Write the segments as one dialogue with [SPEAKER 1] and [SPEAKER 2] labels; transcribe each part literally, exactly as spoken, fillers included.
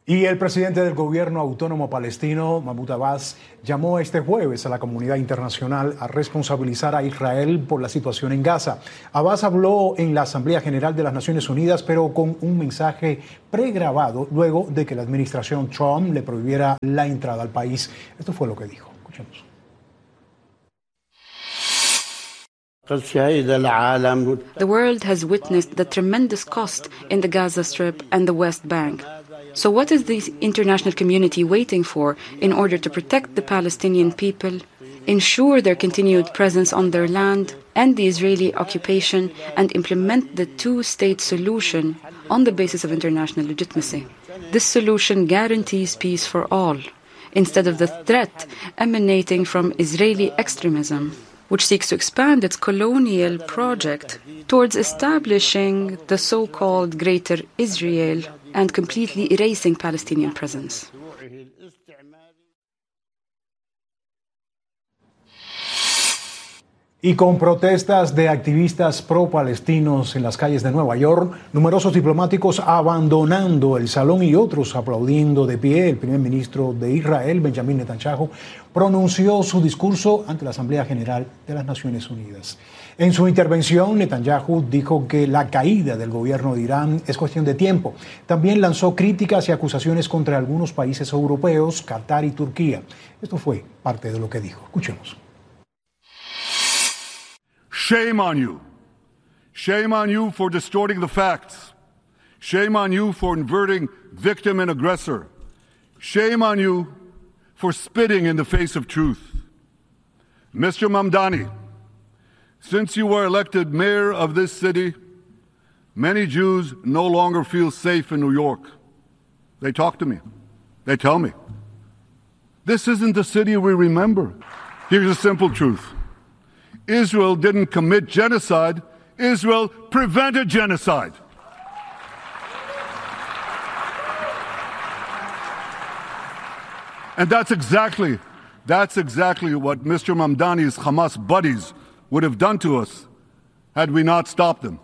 [SPEAKER 1] Y el presidente del gobierno autónomo palestino, Mahmoud Abbas, llamó este jueves a la comunidad internacional a responsabilizar a Israel por la situación en Gaza. Abbas habló en la Asamblea General de las Naciones Unidas, pero con un mensaje pregrabado luego de que la administración Trump le prohibiera la entrada al país. Esto fue lo que dijo. Escuchemos.
[SPEAKER 2] The world has witnessed the tremendous cost in the Gaza Strip and the West Bank. So what is the international community waiting for in order to protect the Palestinian people, ensure their continued presence on their land, end the Israeli occupation, and implement the two-state solution on the basis of international legitimacy? This solution guarantees peace for all, instead of the threat emanating from Israeli extremism, which seeks to expand its colonial project towards establishing the so-called Greater Israel and completely erasing Palestinian presence.
[SPEAKER 1] Y con protestas de activistas pro-palestinos en las calles de Nueva York, numerosos diplomáticos abandonando el salón y otros aplaudiendo de pie, el primer ministro de Israel, Benjamin Netanyahu, pronunció su discurso ante la Asamblea General de las Naciones Unidas. En su intervención, Netanyahu dijo que la caída del gobierno de Irán es cuestión de tiempo. También lanzó críticas y acusaciones contra algunos países europeos, Qatar y Turquía. Esto fue parte de lo que dijo. Escuchemos.
[SPEAKER 3] Shame on you. Shame on you for distorting the facts. Shame on you for inverting victim and aggressor. Shame on you for spitting in the face of truth. Mister Mamdani, since you were elected mayor of this city, many Jews no longer feel safe in New York. They talk to me. They tell me. This isn't the city we remember. Here's a simple truth. Israel didn't commit genocide. Israel prevented genocide. And that's exactly, that's exactly what Mister Mamdani's Hamas buddies would have done to us had we not stopped them.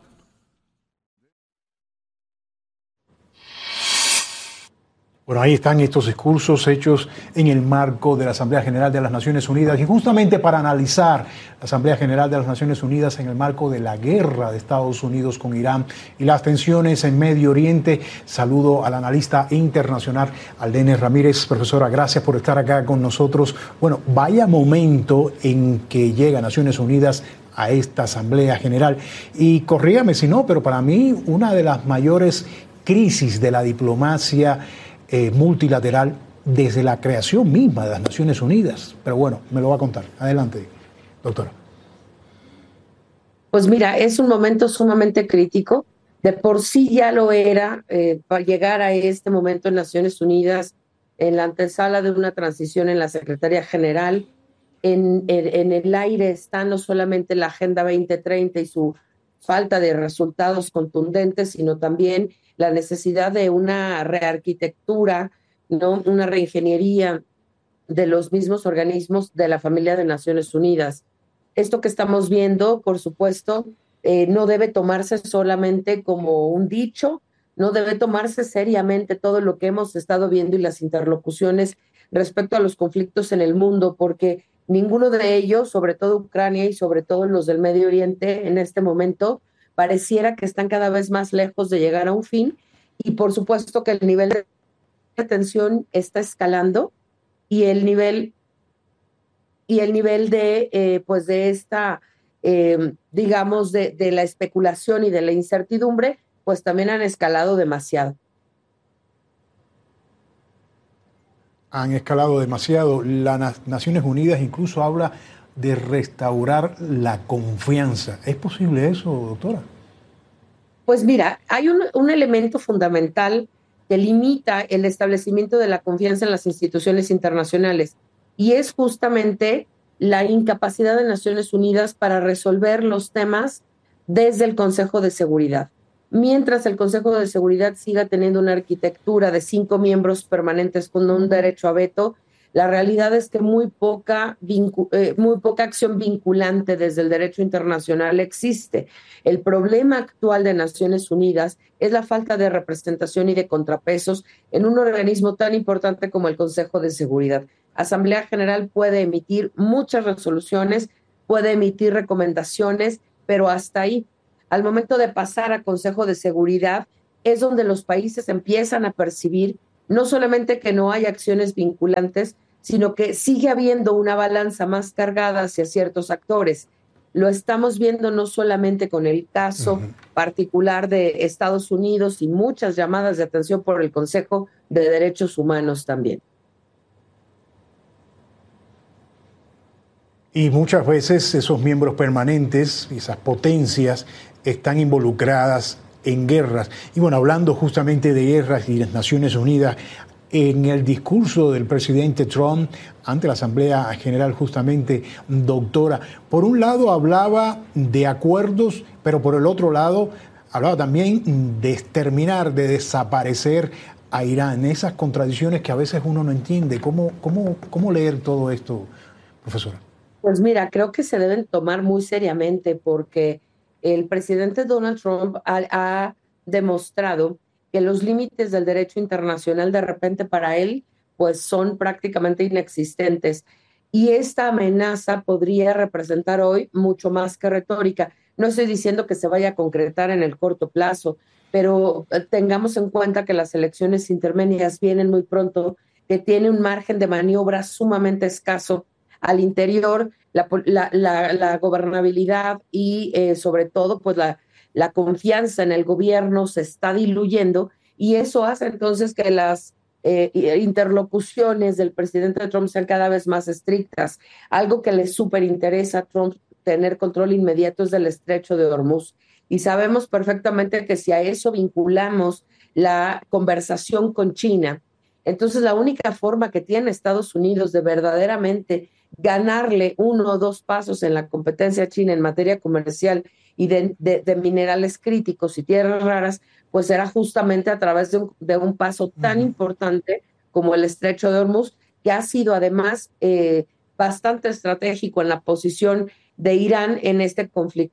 [SPEAKER 1] Bueno, ahí están estos discursos hechos en el marco de la Asamblea General de las Naciones Unidas y justamente para analizar la Asamblea General de las Naciones Unidas en el marco de la guerra de Estados Unidos con Irán y las tensiones en Medio Oriente. Saludo al analista internacional Aldene Ramírez. Profesora, gracias por estar acá con nosotros. Bueno, vaya momento en que llega Naciones Unidas a esta Asamblea General. Y corrígame si no, pero para mí una de las mayores crisis de la diplomacia Eh, multilateral desde la creación misma de las Naciones Unidas. Pero bueno, me lo va a contar. Adelante, doctora.
[SPEAKER 4] Pues mira, es un momento sumamente crítico. De por sí ya lo era eh, para llegar a este momento en Naciones Unidas, en la antesala de una transición en la Secretaría General. En, en, en el aire está no solamente la Agenda veinte treinta y su falta de resultados contundentes, sino también la necesidad de una rearquitectura, ¿no? Una reingeniería de los mismos organismos de la familia de Naciones Unidas. Esto que estamos viendo, por supuesto, eh, no debe tomarse solamente como un dicho, no debe tomarse seriamente todo lo que hemos estado viendo y las interlocuciones respecto a los conflictos en el mundo, porque ninguno de ellos, sobre todo Ucrania y sobre todo los del Medio Oriente en este momento, pareciera que están cada vez más lejos de llegar a un fin, y por supuesto que el nivel de tensión está escalando y el nivel y el nivel de eh, pues de esta eh, digamos de, de la especulación y de la incertidumbre pues también han escalado demasiado.
[SPEAKER 1] Han escalado demasiado. Las Naciones Unidas incluso habla de restaurar la confianza. ¿Es posible eso, doctora?
[SPEAKER 4] Pues mira, hay un, un elemento fundamental que limita el establecimiento de la confianza en las instituciones internacionales, y es justamente la incapacidad de Naciones Unidas para resolver los temas desde el Consejo de Seguridad. Mientras el Consejo de Seguridad siga teniendo una arquitectura de cinco miembros permanentes con un derecho a veto, La realidad es que muy poca, vincu- eh, muy poca acción vinculante desde el derecho internacional existe. El problema actual de Naciones Unidas es la falta de representación y de contrapesos en un organismo tan importante como el Consejo de Seguridad. Asamblea General puede emitir muchas resoluciones, puede emitir recomendaciones, pero hasta ahí. Al momento de pasar a Consejo de Seguridad es donde los países empiezan a percibir no solamente que no hay acciones vinculantes, sino que sigue habiendo una balanza más cargada hacia ciertos actores. Lo estamos viendo no solamente con el caso uh-huh. particular de Estados Unidos y muchas llamadas de atención por el Consejo de Derechos Humanos también.
[SPEAKER 1] Y muchas veces esos miembros permanentes, esas potencias, están involucradas en guerras. Y bueno, hablando justamente de guerras y las Naciones Unidas, en el discurso del presidente Trump ante la Asamblea General, justamente, doctora, por un lado hablaba de acuerdos, pero por el otro lado hablaba también de exterminar, de desaparecer a Irán. Esas contradicciones que a veces uno no entiende. ¿Cómo, cómo, cómo leer todo esto, profesora?
[SPEAKER 4] Pues mira, creo que se deben tomar muy seriamente porque el presidente Donald Trump ha, ha demostrado que los límites del derecho internacional de repente para él pues son prácticamente inexistentes y esta amenaza podría representar hoy mucho más que retórica. No estoy diciendo que se vaya a concretar en el corto plazo, pero tengamos en cuenta que las elecciones intermedias vienen muy pronto, que tiene un margen de maniobra sumamente escaso al interior, la, la, la, la gobernabilidad y eh, sobre todo pues la, la confianza en el gobierno se está diluyendo y eso hace entonces que las eh, interlocuciones del presidente Trump sean cada vez más estrictas. Algo que le súper interesa a Trump tener control inmediato es del estrecho de Hormuz. Y sabemos perfectamente que si a eso vinculamos la conversación con China, entonces la única forma que tiene Estados Unidos de verdaderamente ganarle uno o dos pasos en la competencia china en materia comercial y de, de, de minerales críticos y tierras raras, pues será justamente a través de un, de un paso tan uh-huh. importante como el estrecho de Hormuz, que ha sido además eh, bastante estratégico en la posición de Irán en este conflicto.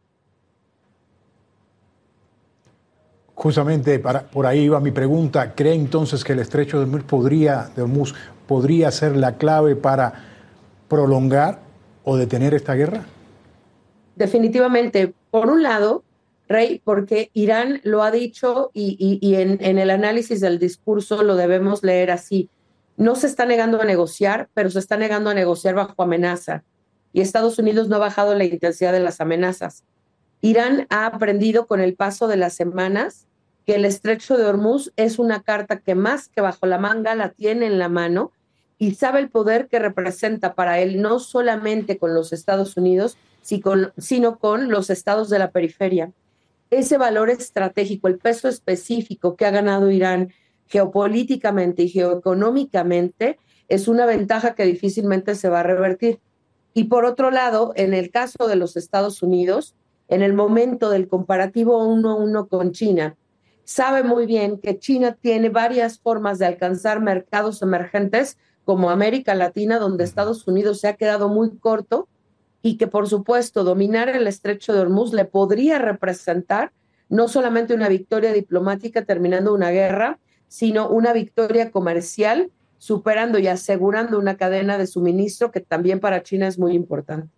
[SPEAKER 1] Justamente para, por ahí iba mi pregunta. ¿Cree entonces que el estrecho de Hormuz podría, de Hormuz podría ser la clave para prolongar o detener esta guerra?
[SPEAKER 4] Definitivamente. Por un lado, Rey, porque Irán lo ha dicho y, y, y en, en el análisis del discurso lo debemos leer así. No se está negando a negociar, pero se está negando a negociar bajo amenaza. Y Estados Unidos no ha bajado la intensidad de las amenazas. Irán ha aprendido con el paso de las semanas que el estrecho de Hormuz es una carta que más que bajo la manga la tiene en la mano y sabe el poder que representa para él, no solamente con los Estados Unidos, sino con los estados de la periferia. Ese valor estratégico, el peso específico que ha ganado Irán geopolíticamente y geoeconómicamente, es una ventaja que difícilmente se va a revertir. Y por otro lado, en el caso de los Estados Unidos, en el momento del comparativo uno a uno con China, sabe muy bien que China tiene varias formas de alcanzar mercados emergentes como América Latina, donde Estados Unidos se ha quedado muy corto y que, por supuesto, dominar el estrecho de Hormuz le podría representar no solamente una victoria diplomática terminando una guerra, sino una victoria comercial, superando y asegurando una cadena de suministro que también para China es muy importante.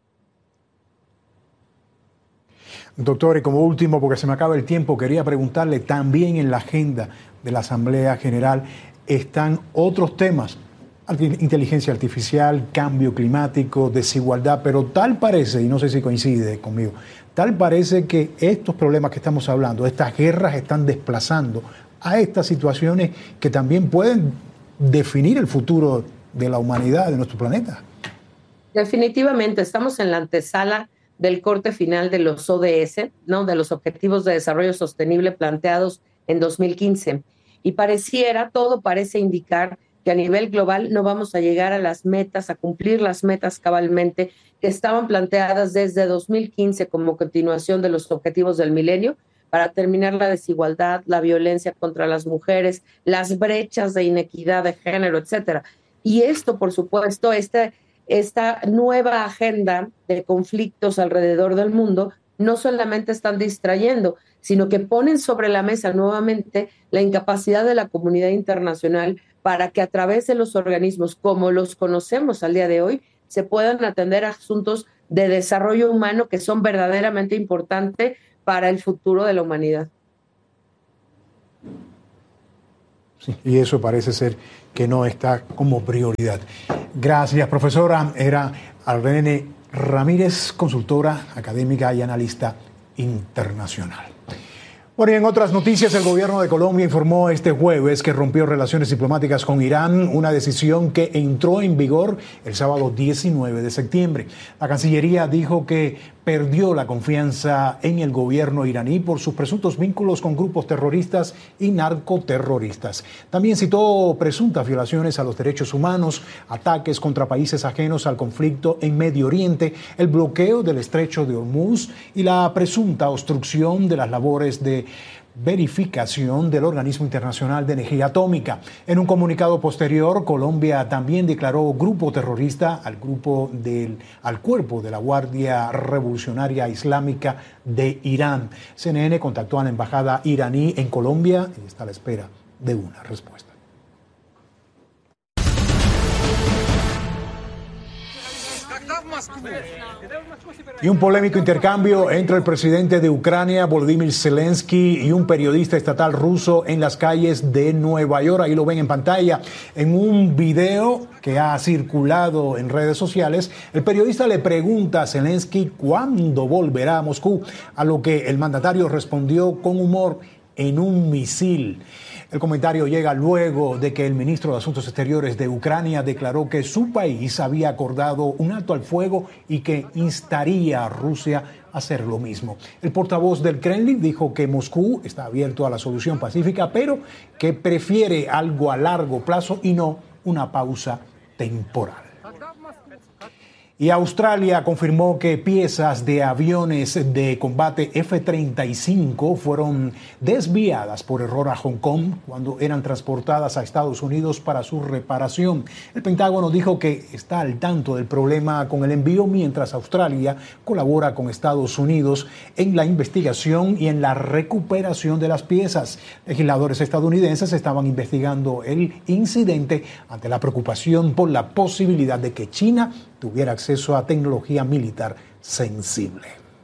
[SPEAKER 1] Doctor, y como último, porque se me acaba el tiempo, quería preguntarle, también en la agenda de la Asamblea General están otros temas, inteligencia artificial, cambio climático, desigualdad, pero tal parece, y no sé si coincide conmigo, tal parece que estos problemas que estamos hablando, estas guerras están desplazando a estas situaciones que también pueden definir el futuro de la humanidad, de nuestro planeta.
[SPEAKER 4] Definitivamente, estamos en la antesala del corte final de los O D S, ¿no? De los Objetivos de Desarrollo Sostenible planteados en dos mil quince. Y pareciera, todo parece indicar que a nivel global no vamos a llegar a las metas, a cumplir las metas cabalmente que estaban planteadas desde dos mil quince como continuación de los Objetivos del Milenio para terminar la desigualdad, la violencia contra las mujeres, las brechas de inequidad de género, etcétera. Y esto, por supuesto, esta, esta nueva agenda de conflictos alrededor del mundo no solamente están distrayendo, sino que ponen sobre la mesa nuevamente la incapacidad de la comunidad internacional para que a través de los organismos como los conocemos al día de hoy se puedan atender asuntos de desarrollo humano que son verdaderamente importantes para el futuro de la humanidad.
[SPEAKER 1] Sí, y eso parece ser que no está como prioridad. Gracias, profesora. Era Arlene Ramírez, consultora académica y analista internacional. Bueno, y en otras noticias, el gobierno de Colombia informó este jueves que rompió relaciones diplomáticas con Irán, una decisión que entró en vigor el sábado diecinueve de septiembre. La Cancillería dijo que perdió la confianza en el gobierno iraní por sus presuntos vínculos con grupos terroristas y narcoterroristas. También citó presuntas violaciones a los derechos humanos, ataques contra países ajenos al conflicto en Medio Oriente, el bloqueo del estrecho de Hormuz y la presunta obstrucción de las labores de verificación del Organismo Internacional de Energía Atómica. En un comunicado posterior, Colombia también declaró grupo terrorista al grupo del al cuerpo de la Guardia Revolucionaria Islámica de Irán. C N N contactó a la embajada iraní en Colombia y está a la espera de una respuesta. Y un polémico intercambio entre el presidente de Ucrania, Volodymyr Zelensky, y un periodista estatal ruso en las calles de Nueva York. Ahí lo ven en pantalla. En un video que ha circulado en redes sociales, el periodista le pregunta a Zelensky cuándo volverá a Moscú, a lo que el mandatario respondió con humor: en un misil. El comentario llega luego de que el ministro de Asuntos Exteriores de Ucrania declaró que su país había acordado un alto al fuego y que instaría a Rusia a hacer lo mismo. El portavoz del Kremlin dijo que Moscú está abierto a la solución pacífica, pero que prefiere algo a largo plazo y no una pausa temporal. Y Australia confirmó que piezas de aviones de combate F treinta y cinco fueron desviadas por error a Hong Kong cuando eran transportadas a Estados Unidos para su reparación. El Pentágono dijo que está al tanto del problema con el envío, mientras Australia colabora con Estados Unidos en la investigación y en la recuperación de las piezas. Legisladores estadounidenses estaban investigando el incidente ante la preocupación por la posibilidad de que China tuviera acceso a tecnología militar sensible.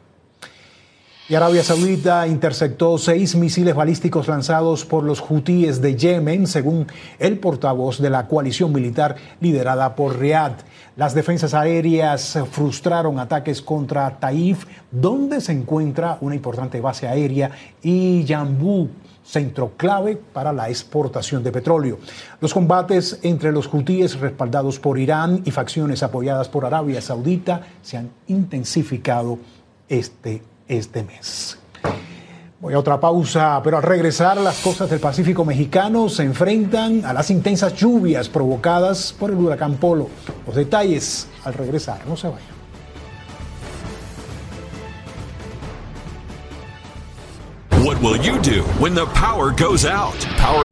[SPEAKER 1] Y Arabia Saudita interceptó seis misiles balísticos lanzados por los hutíes de Yemen, según el portavoz de la coalición militar liderada por Riad. Las defensas aéreas frustraron ataques contra Taif, donde se encuentra una importante base aérea, y Yanbu, centro clave para la exportación de petróleo. Los combates entre los hutíes respaldados por Irán y facciones apoyadas por Arabia Saudita se han intensificado este, este mes. Voy a otra pausa, pero al regresar, las costas del Pacífico mexicano se enfrentan a las intensas lluvias provocadas por el huracán Polo. Los detalles al regresar, no se vayan.
[SPEAKER 5] What will you do when the power goes out? Power